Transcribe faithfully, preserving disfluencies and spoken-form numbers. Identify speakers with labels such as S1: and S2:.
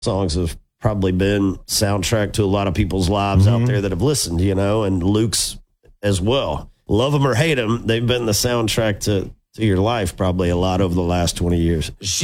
S1: songs have probably been soundtrack to a lot of people's lives mm-hmm. out there that have listened, you know, and Luke's as well. Love them or hate them, they've been the soundtrack to, to your life probably a lot over the last twenty years.